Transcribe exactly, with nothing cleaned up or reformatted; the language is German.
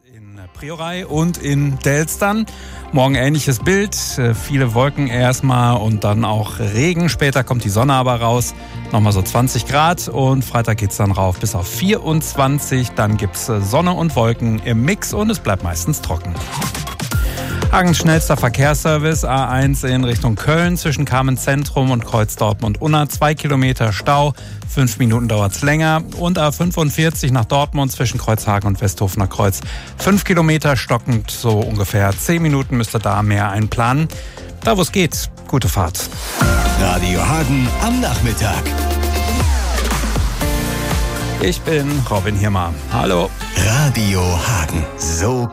In Priorei und in Delstern. Morgen ähnliches Bild, viele Wolken erstmal und dann auch Regen. Später kommt die Sonne aber raus, nochmal so zwanzig Grad und Freitag geht's dann rauf bis auf vierundzwanzig. Dann gibt's Sonne und Wolken im Mix und es bleibt meistens trocken. Hagens schnellster Verkehrsservice A eins in Richtung Köln zwischen Kamen Zentrum und Kreuz Dortmund-Unna. Zwei Kilometer Stau, fünf Minuten dauert's länger. Und A fünfundvierzig nach Dortmund zwischen Kreuzhagen und Westhofener Kreuz. Fünf Kilometer stockend, so ungefähr zehn Minuten müsst ihr da mehr einplanen. Da wo es geht, gute Fahrt. Radio Hagen am Nachmittag. Ich bin Robin Hirmer. Hallo. Radio Hagen, so